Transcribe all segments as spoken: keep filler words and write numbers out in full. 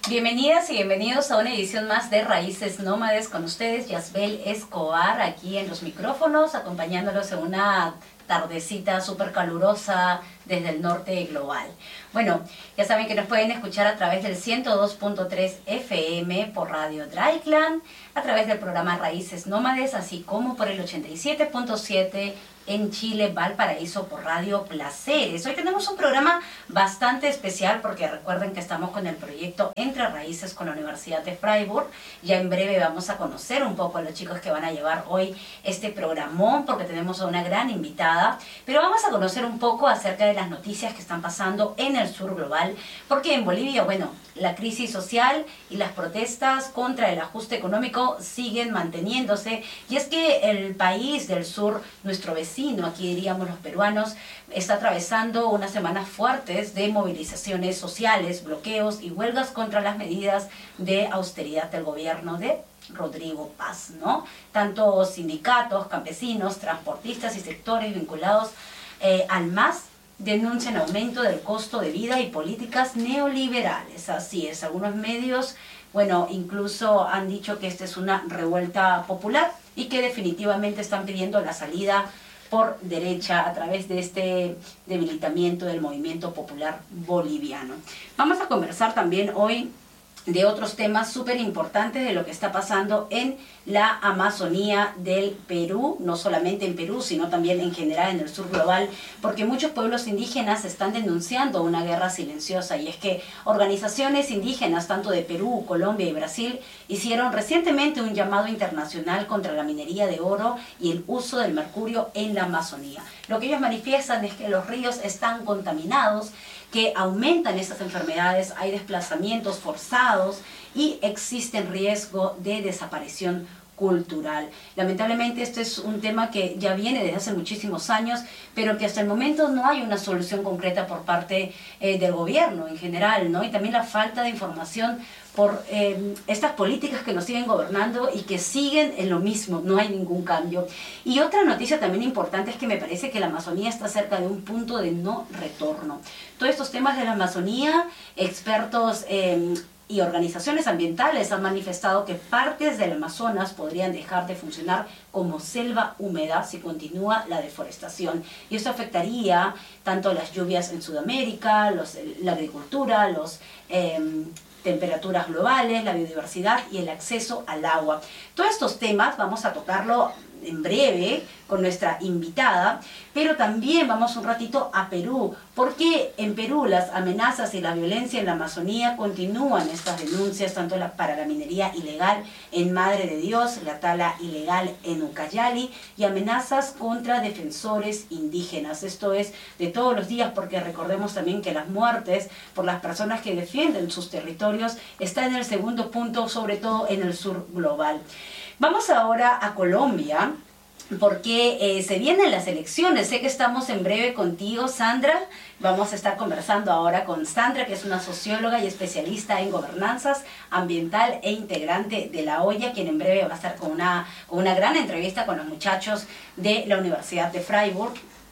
Bienvenidas y bienvenidos a una edición más de Raíces Nómades con ustedes, Yasbel Escobar, aquí en los micrófonos, acompañándolos en una tardecita súper calurosa desde el norte global. Bueno, ya saben que nos pueden escuchar a través del ciento dos punto tres F M por Radio Draikland, a través del programa Raíces Nómades, así como por el ochenta y siete punto siete en Chile, Valparaíso, por Radio Placeres. Hoy tenemos un programa bastante especial porque recuerden que estamos con el proyecto Entre Raíces con la Universidad de Freiburg. Ya en breve vamos a conocer un poco a los chicos que van a llevar hoy este programón porque tenemos a una gran invitada. Pero vamos a conocer un poco acerca de las noticias que están pasando en el sur global, porque en Bolivia, bueno, la crisis social y las protestas contra el ajuste económico siguen manteniéndose. Y es que el país del sur, nuestro vecino, aquí diríamos los peruanos, está atravesando unas semanas fuertes de movilizaciones sociales, bloqueos y huelgas contra las medidas de austeridad del gobierno de Rodrigo Paz, ¿no? Tanto sindicatos, campesinos, transportistas y sectores vinculados eh, al M A S denuncian aumento del costo de vida y políticas neoliberales. Así es, algunos medios, bueno, incluso han dicho que esta es una revuelta popular y que definitivamente están pidiendo la salida por derecha a través de este debilitamiento del movimiento popular boliviano. Vamos a conversar también hoy de otros temas súper importantes de lo que está pasando en la Amazonía del Perú, no solamente en Perú, sino también en general en el sur global, porque muchos pueblos indígenas están denunciando una guerra silenciosa, y es que organizaciones indígenas, tanto de Perú, Colombia y Brasil, hicieron recientemente un llamado internacional contra la minería de oro y el uso del mercurio en la Amazonía. Lo que ellos manifiestan es que los ríos están contaminados, que aumentan estas enfermedades, hay desplazamientos forzados y existe riesgo de desaparición cultural. Lamentablemente este es un tema que ya viene desde hace muchísimos años, pero que hasta el momento no hay una solución concreta por parte eh, del gobierno en general, ¿no? Y también la falta de información por eh, estas políticas que nos siguen gobernando y que siguen en lo mismo, no hay ningún cambio. Y otra noticia también importante es que me parece que la Amazonía está cerca de un punto de no retorno. Todos estos temas de la Amazonía, expertos eh, y organizaciones ambientales han manifestado que partes del Amazonas podrían dejar de funcionar como selva húmeda si continúa la deforestación. Y esto afectaría tanto las lluvias en Sudamérica, los, la agricultura, los eh, temperaturas globales, la biodiversidad y el acceso al agua. Todos estos temas vamos a tocarlo en breve con nuestra invitada, pero también vamos un ratito a Perú, porque en Perú las amenazas y la violencia en la Amazonía continúan. Estas denuncias tanto la, para la minería ilegal en Madre de Dios, la tala ilegal en Ucayali y amenazas contra defensores indígenas. Esto es de todos los días, porque recordemos también que las muertes por las personas que defienden sus territorios está en el segundo punto, sobre todo en el sur global. Vamos ahora a Colombia, porque eh, se vienen las elecciones. Sé que estamos en breve contigo, Sandra. Vamos a estar conversando ahora con Sandra, que es una socióloga y especialista en gobernanzas ambiental e integrante de La Hoya, quien en breve va a estar con una, con una gran entrevista con los muchachos de la Universidad de Freiburg.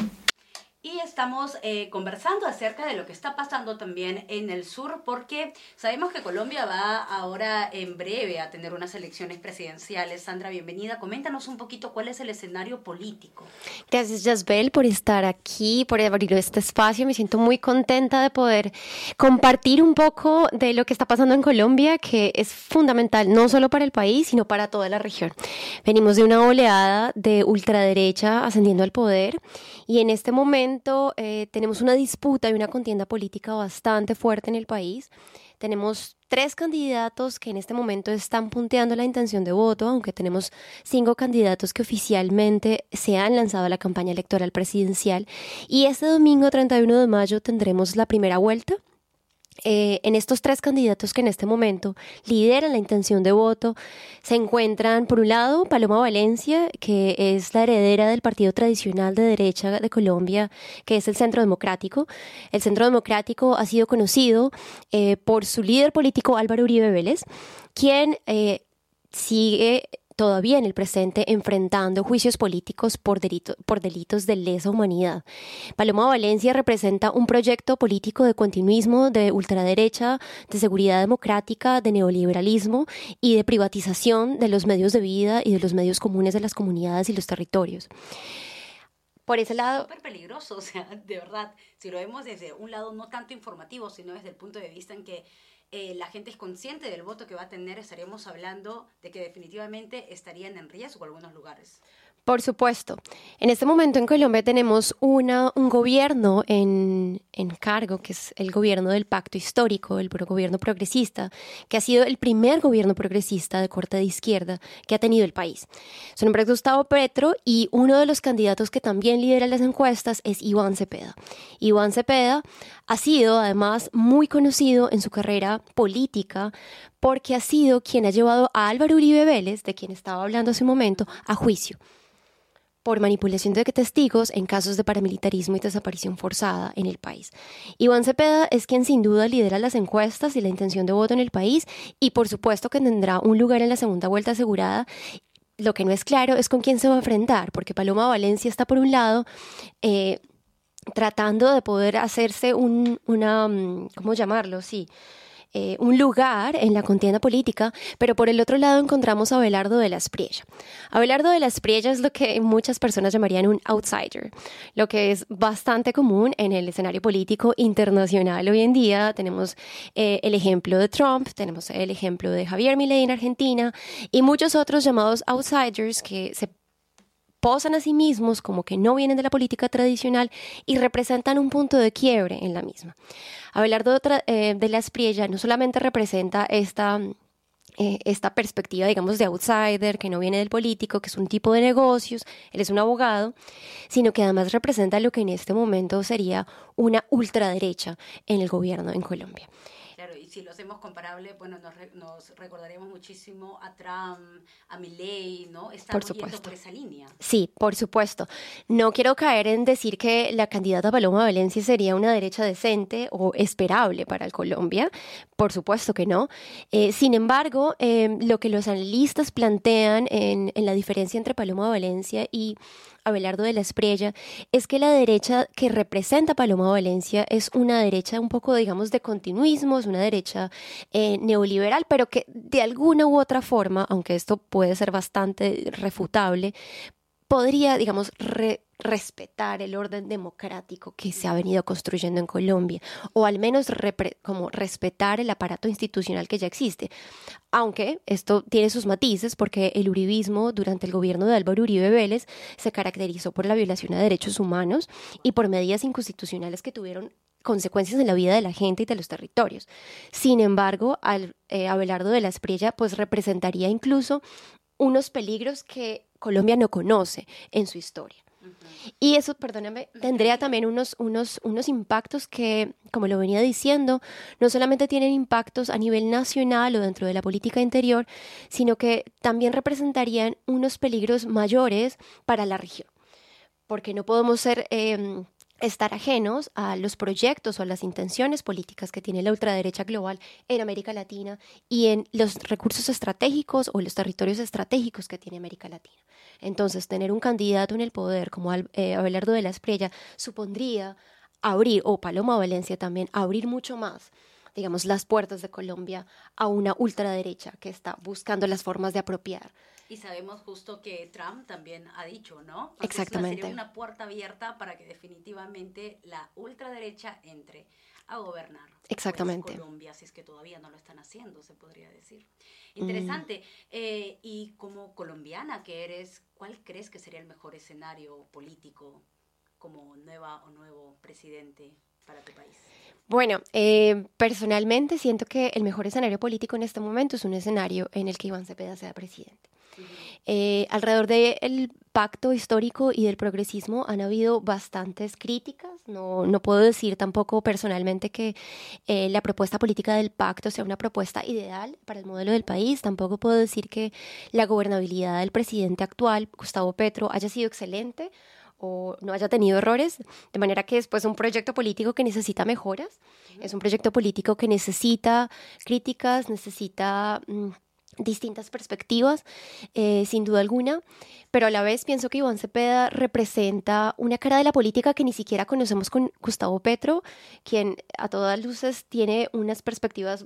Y estamos eh, conversando acerca de lo que está pasando también en el sur, porque sabemos que Colombia va ahora en breve a tener unas elecciones presidenciales. Sandra, bienvenida. Coméntanos un poquito cuál es el escenario político. Gracias, Yasbel, por estar aquí, por abrir este espacio. Me siento muy contenta de poder compartir un poco de lo que está pasando en Colombia, que es fundamental no solo para el país, sino para toda la región. Venimos de una oleada de ultraderecha ascendiendo al poder, y en este momento Eh, tenemos una disputa y una contienda política bastante fuerte en el país. Tenemos tres candidatos que en este momento están punteando la intención de voto, aunque tenemos cinco candidatos que oficialmente se han lanzado a la campaña electoral presidencial. Y este domingo treinta y uno de mayo tendremos la primera vuelta. Eh, en estos tres candidatos que en este momento lideran la intención de voto se encuentran, por un lado, Paloma Valencia, que es la heredera del partido tradicional de derecha de Colombia, que es el Centro Democrático. El Centro Democrático ha sido conocido eh, por su líder político Álvaro Uribe Vélez, quien eh, sigue todavía en el presente enfrentando juicios políticos por, delito, por delitos de lesa humanidad. Paloma Valencia representa un proyecto político de continuismo, de ultraderecha, de seguridad democrática, de neoliberalismo y de privatización de los medios de vida y de los medios comunes de las comunidades y los territorios. Por ese lado... Súper peligroso, o sea, de verdad, si lo vemos desde un lado no tanto informativo, sino desde el punto de vista en que eh, la gente es consciente del voto que va a tener, estaríamos hablando de que definitivamente estarían en riesgo algunos lugares. Por supuesto. En este momento en Colombia tenemos una, un gobierno en, en cargo, que es el gobierno del Pacto Histórico, el gobierno progresista, que ha sido el primer gobierno progresista de corte de izquierda que ha tenido el país. Su nombre es Gustavo Petro y uno de los candidatos que también lidera las encuestas es Iván Cepeda. Iván Cepeda ha sido además muy conocido en su carrera política porque ha sido quien ha llevado a Álvaro Uribe Vélez, de quien estaba hablando hace un momento, a juicio por manipulación de testigos en casos de paramilitarismo y desaparición forzada en el país. Iván Cepeda es quien sin duda lidera las encuestas y la intención de voto en el país y por supuesto que tendrá un lugar en la segunda vuelta asegurada. Lo que no es claro es con quién se va a enfrentar, porque Paloma Valencia está por un lado eh, tratando de poder hacerse un, una, ¿cómo llamarlo? Sí. Eh, un lugar en la contienda política, pero por el otro lado encontramos a Abelardo de la Espriella. Abelardo de la Espriella es lo que muchas personas llamarían un outsider, lo que es bastante común en el escenario político internacional hoy en día. Tenemos eh, el ejemplo de Trump, tenemos el ejemplo de Javier Milei en Argentina y muchos otros llamados outsiders que se posan a sí mismos como que no vienen de la política tradicional y representan un punto de quiebre en la misma. Abelardo de la Espriella no solamente representa esta, eh, esta perspectiva, digamos, de outsider, que no viene del político, que es un tipo de negocios, él es un abogado, sino que además representa lo que en este momento sería una ultraderecha en el gobierno en Colombia. Claro, y si lo hacemos comparable, bueno, nos, re, nos recordaremos muchísimo a Trump, a Milei, ¿no? Estamos por supuesto. Yendo por esa línea. Sí, por supuesto. No quiero caer en decir que la candidata Paloma Valencia sería una derecha decente o esperable para el Colombia. Por supuesto que no. Eh, sin embargo, eh, lo que los analistas plantean en, en la diferencia entre Paloma Valencia y Abelardo de la Espriella es que la derecha que representa Paloma Valencia es una derecha un poco, digamos, de continuismo, es una derecha eh, neoliberal, pero que de alguna u otra forma, aunque esto puede ser bastante refutable, podría, digamos, re respetar el orden democrático que se ha venido construyendo en Colombia, o al menos repre como respetar el aparato institucional que ya existe. Aunque esto tiene sus matices, porque el uribismo durante el gobierno de Álvaro Uribe Vélez se caracterizó por la violación a derechos humanos y por medidas inconstitucionales que tuvieron consecuencias en la vida de la gente y de los territorios. Sin embargo, al, eh, Abelardo de la Espriella pues representaría incluso unos peligros que Colombia no conoce en su historia. Y eso, perdóname, tendría también unos, unos, unos impactos que, como lo venía diciendo, no solamente tienen impactos a nivel nacional o dentro de la política interior, sino que también representarían unos peligros mayores para la región. Porque no podemos ser... Eh, estar ajenos a los proyectos o a las intenciones políticas que tiene la ultraderecha global en América Latina y en los recursos estratégicos o los territorios estratégicos que tiene América Latina. Entonces, tener un candidato en el poder como eh, Abelardo de la Espriella supondría abrir, o Paloma Valencia también, abrir mucho más, digamos, las puertas de Colombia a una ultraderecha que está buscando las formas de apropiar. Y sabemos justo que Trump también ha dicho, ¿no? Entonces, exactamente. Sería una puerta abierta para que definitivamente la ultraderecha entre a gobernar. Exactamente. Pues, Colombia, si es que todavía no lo están haciendo, se podría decir. Interesante. Mm. Eh, y como colombiana que eres, ¿cuál crees que sería el mejor escenario político como nueva o nuevo presidente para tu país? Bueno, eh, personalmente siento que el mejor escenario político en este momento es un escenario en el que Iván Cepeda sea presidente. Uh-huh. eh, alrededor del pacto histórico y del progresismo han habido bastantes críticas. No, no puedo decir tampoco personalmente que eh, la propuesta política del pacto sea una propuesta ideal para el modelo del país. Tampoco puedo decir que la gobernabilidad del presidente actual, Gustavo Petro, haya sido excelente o no haya tenido errores, de manera que es pues, un proyecto político que necesita mejoras, uh-huh. es un proyecto político que necesita críticas, necesita mm, distintas perspectivas, eh, sin duda alguna, pero a la vez pienso que Iván Cepeda representa una cara de la política que ni siquiera conocemos con Gustavo Petro, quien a todas luces tiene unas perspectivas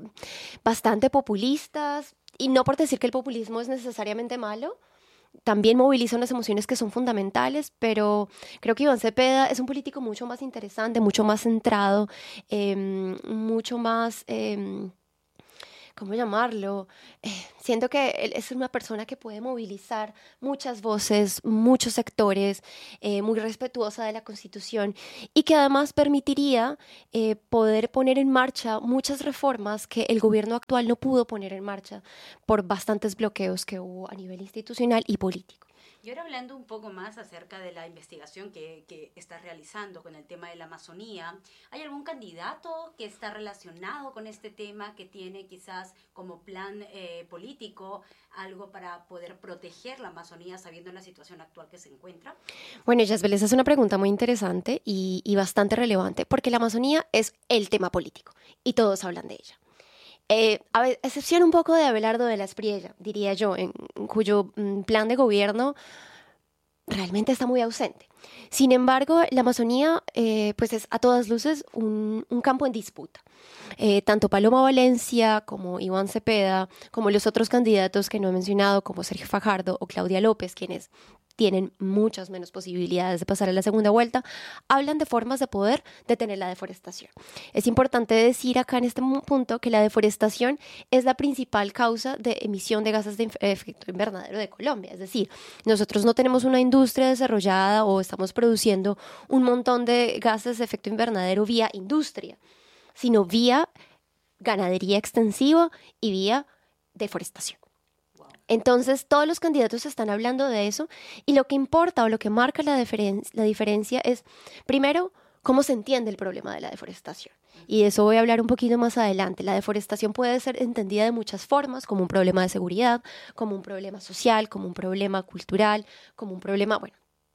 bastante populistas, y no por decir que el populismo es necesariamente malo, también moviliza unas emociones que son fundamentales, pero creo que Iván Cepeda es un político mucho más interesante, mucho más centrado, eh, mucho más... Eh, ¿cómo llamarlo? Eh, siento que él es una persona que puede movilizar muchas voces, muchos sectores, eh, muy respetuosa de la Constitución y que además permitiría eh, poder poner en marcha muchas reformas que el gobierno actual no pudo poner en marcha por bastantes bloqueos que hubo a nivel institucional y político. Y ahora hablando un poco más acerca de la investigación que, que estás realizando con el tema de la Amazonía, ¿hay algún candidato que está relacionado con este tema, que tiene quizás como plan eh, político algo para poder proteger la Amazonía sabiendo la situación actual que se encuentra? Bueno, Yasbel, esa es una pregunta muy interesante y, y bastante relevante, porque la Amazonía es el tema político y todos hablan de ella. Eh, a excepción un poco de Abelardo de la Espriella, diría yo, en, en cuyo mm, plan de gobierno realmente está muy ausente. Sin embargo, la Amazonía eh, pues es a todas luces un, un campo en disputa. Eh, tanto Paloma Valencia como Iván Cepeda, como los otros candidatos que no he mencionado, como Sergio Fajardo o Claudia López, quienes tienen muchas menos posibilidades de pasar a la segunda vuelta, hablan de formas de poder detener la deforestación. Es importante decir acá en este punto que la deforestación es la principal causa de emisión de gases de efecto invernadero de Colombia. Es decir, nosotros no tenemos una industria desarrollada o estamos produciendo un montón de gases de efecto invernadero vía industria, sino vía ganadería extensiva y vía deforestación. Entonces, todos los candidatos están hablando de eso y lo que importa o lo que marca la, diferen- la diferencia es, primero, cómo se entiende el problema de la deforestación. Y de eso voy a hablar un poquito más adelante. La deforestación puede ser entendida de muchas formas, como un problema de seguridad, como un problema social, como un problema cultural, como un problema, bueno.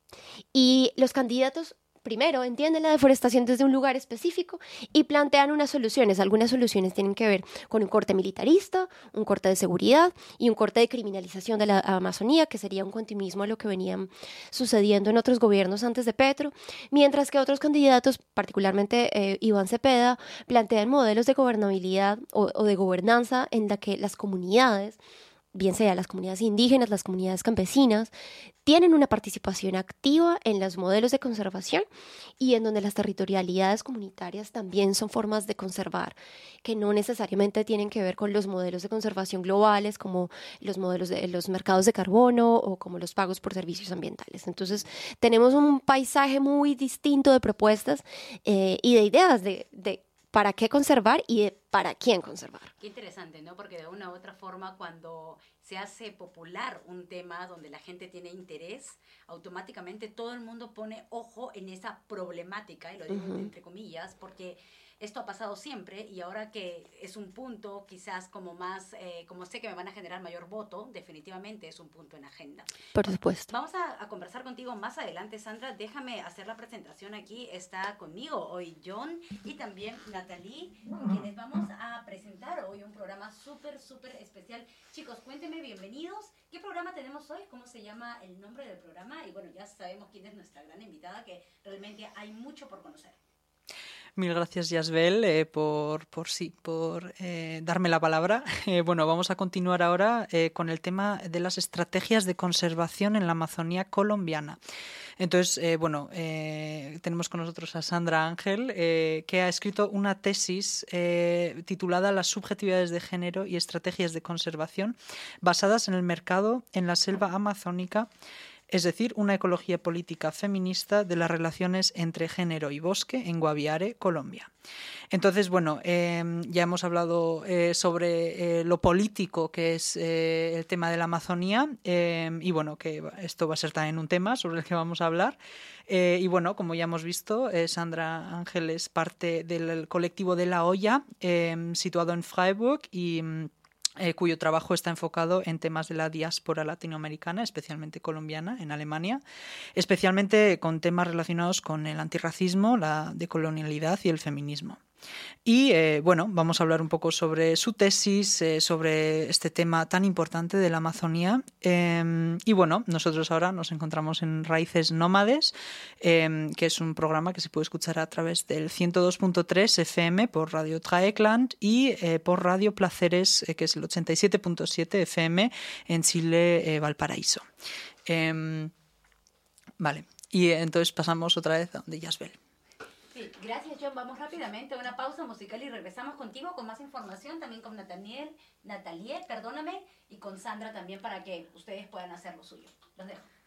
Y los candidatos primero entienden la deforestación desde un lugar específico y plantean unas soluciones. Algunas soluciones tienen que ver con un corte militarista, un corte de seguridad y un corte de criminalización de la Amazonía, que sería un continuismo a lo que venían sucediendo en otros gobiernos antes de Petro, mientras que otros candidatos, particularmente eh, Iván Cepeda, plantean modelos de gobernabilidad o, o de gobernanza en la que las comunidades, bien sea las comunidades indígenas, las comunidades campesinas, tienen una participación activa en los modelos de conservación y en donde las territorialidades comunitarias también son formas de conservar, que no necesariamente tienen que ver con los modelos de conservación globales, como los modelos de los mercados de carbono o como los pagos por servicios ambientales. Entonces, tenemos un paisaje muy distinto de propuestas eh, y de ideas de, de para qué conservar y de para quién conservar. Qué interesante, ¿no? Porque de una u otra forma, cuando se hace popular un tema donde la gente tiene interés, automáticamente todo el mundo pone ojo en esa problemática, y lo digo uh-huh. entre comillas, porque esto ha pasado siempre y ahora que es un punto quizás como más, eh, como sé que me van a generar mayor voto, definitivamente es un punto en agenda. Por supuesto. Vamos a, a conversar contigo más adelante, Sandra. Déjame hacer la presentación aquí. Está conmigo hoy John y también Natalie, quienes vamos a presentar hoy un programa súper, súper especial. Chicos, cuéntenme, bienvenidos. ¿Qué programa tenemos hoy? ¿Cómo se llama el nombre del programa? Y bueno, ya sabemos quién es nuestra gran invitada, que realmente hay mucho por conocer. Mil gracias, Yasbel, eh, por, por, sí, por eh, darme la palabra. Eh, bueno, vamos a continuar ahora eh, con el tema de las estrategias de conservación en la Amazonía colombiana. Entonces, eh, bueno, eh, tenemos con nosotros a Sandra Ángel, eh, que ha escrito una tesis eh, titulada Las subjetividades de género y estrategias de conservación basadas en el mercado en la selva amazónica, es decir, una ecología política feminista de las relaciones entre género y bosque en Guaviare, Colombia. Entonces, bueno, eh, ya hemos hablado eh, sobre eh, lo político que es eh, el tema de la Amazonía eh, y bueno, que esto va a ser también un tema sobre el que vamos a hablar. Eh, y bueno, como ya hemos visto, eh, Sandra Ángel es parte del colectivo de La Olla, eh, situado en Freiburg y Eh, cuyo trabajo está enfocado en temas de la diáspora latinoamericana, especialmente colombiana, en Alemania, especialmente con temas relacionados con el antirracismo, la decolonialidad y el feminismo. Y eh, bueno, vamos a hablar un poco sobre su tesis, eh, sobre este tema tan importante de la Amazonía. Eh, y bueno, nosotros ahora nos encontramos en Raíces Nómades, eh, que es un programa que se puede escuchar a través del ciento dos punto tres F M por Radio Traekland y eh, por Radio Placeres, eh, que es el ochenta y siete punto siete F M en Chile, eh, Valparaíso. Eh, vale, y entonces pasamos otra vez a donde Yasbel. Sí, gracias John. Vamos rápidamente a una pausa musical y regresamos contigo con más información, también con Nataniel, Natalie, perdóname, y con Sandra también para que ustedes puedan hacer lo suyo. Los dejo.